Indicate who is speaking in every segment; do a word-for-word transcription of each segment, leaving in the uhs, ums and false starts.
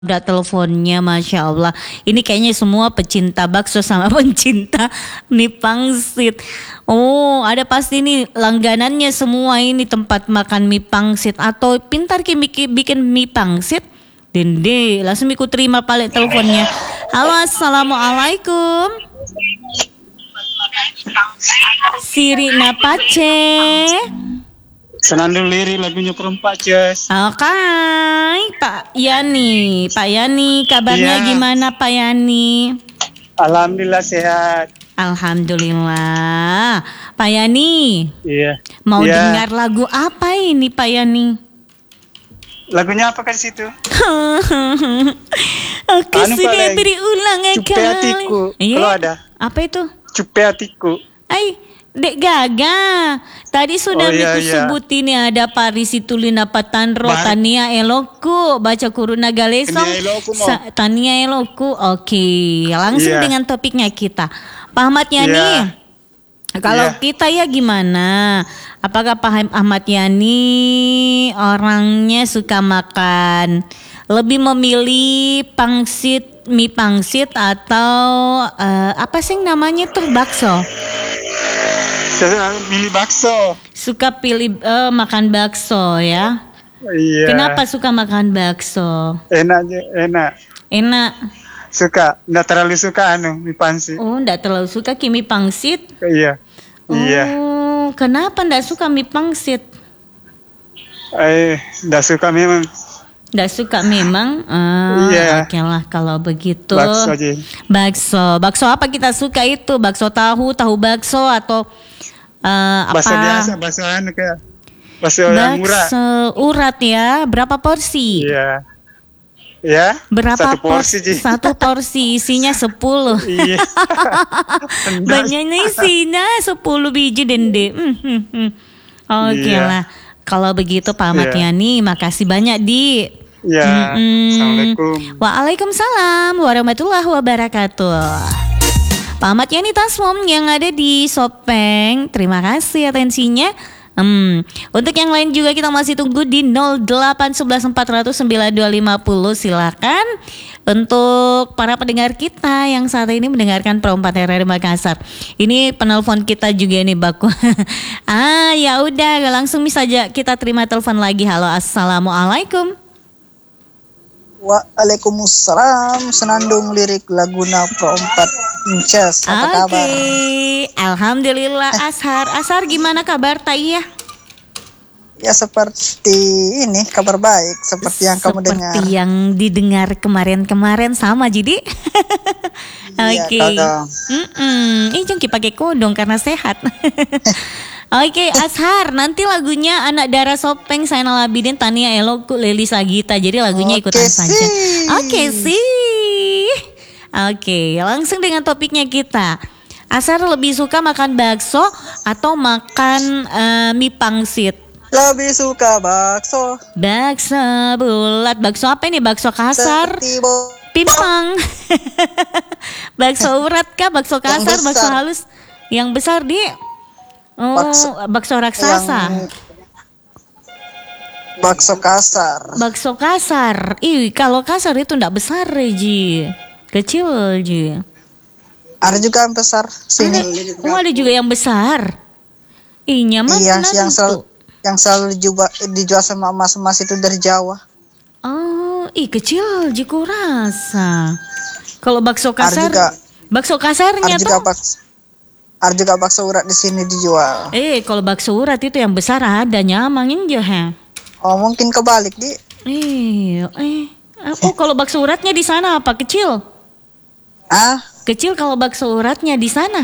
Speaker 1: Udah teleponnya, Masya Allah. Ini kayaknya semua pecinta bakso sama pencinta mie pangsit. Oh, ada pasti nih langganannya semua ini tempat makan mie pangsit. Atau pintar ki bikin, bikin mie pangsit. Dende, langsung aku terima paling teleponnya. Halo, assalamualaikum. Siri Napace.
Speaker 2: Senandung Lirik lagunya perempat, Ces.
Speaker 1: Oke, Pak Yani. Pak Yani, kabarnya
Speaker 2: Iya.
Speaker 1: gimana Pak Yani?
Speaker 2: Alhamdulillah sehat.
Speaker 1: Alhamdulillah. Pak Yani,
Speaker 2: Iya.
Speaker 1: mau
Speaker 2: Iya.
Speaker 1: dengar lagu apa ini Pak Yani?
Speaker 2: Lagunya apa kan situ?
Speaker 1: Aku
Speaker 2: Anu,
Speaker 1: sudah
Speaker 2: paling
Speaker 1: berulang
Speaker 2: Cupe
Speaker 1: kali.
Speaker 2: Hatiku.
Speaker 1: Iya.
Speaker 2: Kalau ada.
Speaker 1: Apa itu?
Speaker 2: Cupe Hatiku.
Speaker 1: Ay, Dek Gaga. Tadi sudah
Speaker 2: Oh, iya,
Speaker 1: miku
Speaker 2: iya.
Speaker 1: sebutin ya, ada Paris Tulina Patandro,
Speaker 2: Ba-
Speaker 1: Tania Eloku, baca Kuruna Galesong,
Speaker 2: Tania Eloku, Mo.
Speaker 1: Sa- Tania Eloku. Oke, langsung
Speaker 2: Iya.
Speaker 1: dengan topiknya kita. Pak Ahmad Yani,
Speaker 2: Iya.
Speaker 1: kalau
Speaker 2: Iya.
Speaker 1: kita ya gimana? Apakah Pak Ahmad Yani orangnya suka makan, lebih memilih pangsit, mie pangsit atau eh, apa sih namanya tuh, bakso?
Speaker 2: Saya milih bakso.
Speaker 1: Suka pilih eh, makan bakso ya?
Speaker 2: Iya.
Speaker 1: Kenapa suka makan bakso?
Speaker 2: Enak, je- enak.
Speaker 1: Enak.
Speaker 2: Suka. Nggak terlalu suka anu mie pangsit.
Speaker 1: Oh, enggak terlalu suka kimi pangsit?
Speaker 2: Iya. Iya.
Speaker 1: Oh, kenapa enggak suka mie pangsit?
Speaker 2: Eh, nggak suka memang
Speaker 1: Enggak suka memang? Ah,
Speaker 2: Iya.
Speaker 1: oke lah kalau begitu.
Speaker 2: bakso aja.
Speaker 1: Bakso. Bakso apa kita suka itu? Bakso tahu, tahu bakso atau eh, apa?
Speaker 2: Bakso biasa, bakso anu kayak bakso yang murah.
Speaker 1: Bakso urat ya. Berapa porsi?
Speaker 2: Iya. Ya.
Speaker 1: Berapa
Speaker 2: Satu porsi, Ji.
Speaker 1: Satu porsi isinya sepuluh.
Speaker 2: Iya.
Speaker 1: Banyaknya isinya sepuluh biji dende. Hmm, hmm, hmm. Oke
Speaker 2: Iya.
Speaker 1: lah. Kalau begitu Pak Ahmad
Speaker 2: Iya.
Speaker 1: Yani, makasih banyak di.
Speaker 2: Ya.
Speaker 1: Mm-mm.
Speaker 2: Assalamualaikum.
Speaker 1: Waalaikumsalam warahmatullahi wabarakatuh. Pak Ahmad Yani Tasmom yang ada di Sopeng, terima kasih atensinya. Hmm. Untuk yang lain juga kita masih tunggu di nol delapan satu satu empat nol nol sembilan dua lima nol. Silakan untuk para pendengar kita yang saat ini mendengarkan Pro empat R R Makassar. Ini penelpon kita juga nih Baku. ah ya udah langsung saja kita terima telepon lagi. Halo, assalamualaikum.
Speaker 3: Waalaikumsalam, Senandung Lirik Laguna Pro empat Inces. Apa
Speaker 1: Oke,
Speaker 3: kabar?
Speaker 1: alhamdulillah. Ashar, Ashar gimana kabar Taya?
Speaker 3: Ya seperti ini, kabar baik seperti yang kamu dengar.
Speaker 1: Seperti yang didengar kemarin-kemarin sama jadi.
Speaker 3: Iya,
Speaker 1: Oke.
Speaker 3: kadang.
Speaker 1: Mm-mm. Ih, jengki pakai kodong karena sehat. Oke, Ashar, nanti lagunya Anak Darah Sopeng, Zainal Abidin, Tania Eloku, Leli Sagita. Jadi lagunya
Speaker 3: Oke,
Speaker 1: ikutan saja.
Speaker 3: sih.
Speaker 1: Oke sih. Oke, langsung dengan topiknya kita. Ashar lebih suka makan bakso atau makan eh, mie pangsit?
Speaker 3: Lebih suka bakso.
Speaker 1: Bakso bulat. Bakso apa ini? Bakso kasar?
Speaker 3: Seperti bo-
Speaker 1: Pimpang. Bakso urat kah? Bakso
Speaker 3: Yang
Speaker 1: kasar? Bakso
Speaker 3: besar.
Speaker 1: halus? Yang besar di? Oh,
Speaker 3: Bakso-
Speaker 1: bakso raksasa.
Speaker 3: yang bakso kasar.
Speaker 1: Bakso kasar. Ih, kalau kasar itu enggak besar, Ji. Kecil, Ji.
Speaker 3: Ada juga yang besar sini.
Speaker 1: Oh, ada juga yang besar. Ih, nyaman
Speaker 3: Iya,
Speaker 1: mana
Speaker 3: yang
Speaker 1: tuh?
Speaker 3: selalu yang selalu dijual, dijual sama emas-emas itu dari Jawa.
Speaker 1: Oh, ih kecil, Ji, ku rasa. Kalau bakso
Speaker 3: Ada
Speaker 1: kasar,
Speaker 3: juga,
Speaker 1: bakso kasarnya
Speaker 3: ada juga
Speaker 1: tuh.
Speaker 3: bakso, ada juga bakso urat di sini dijual.
Speaker 1: Eh, kalau bakso urat itu yang besar ada nyamangin aja, ha.
Speaker 3: Oh, mungkin kebalik di.
Speaker 1: Eh, eh. Oh, kalau bakso uratnya di sana apa? Kecil?
Speaker 3: Ah,
Speaker 1: Kecil kalau bakso uratnya di sana.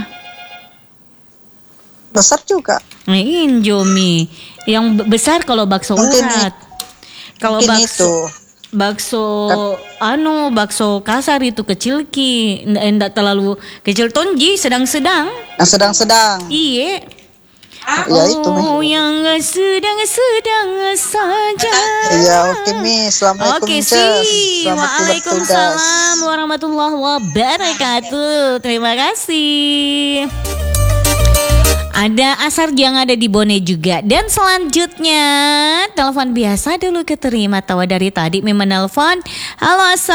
Speaker 3: besar juga.
Speaker 1: Nah, Indomie. Yang be- besar kalau bakso
Speaker 3: Mungkin
Speaker 1: urat. Kalau
Speaker 3: Mungkin
Speaker 1: bakso
Speaker 3: itu.
Speaker 1: bakso anu bakso kasar itu kecil ki, ndak ndak terlalu kecil tonji, sedang-sedang.
Speaker 3: Yang sedang-sedang.
Speaker 1: Iya.
Speaker 3: Ya itu Mi.
Speaker 1: Oh, yang sedang-sedang saja.
Speaker 3: Iya, oke Mi. Assalamualaikum
Speaker 1: Oke
Speaker 3: Cez.
Speaker 1: sih.
Speaker 3: Selamat bertugas.
Speaker 1: Waalaikumsalam warahmatullahi wabarakatuh. Terima kasih. Ada Asar yang ada di Bone juga. Dan selanjutnya telepon biasa dulu keterima tawa dari tadi memang nelpon. Halo Asar.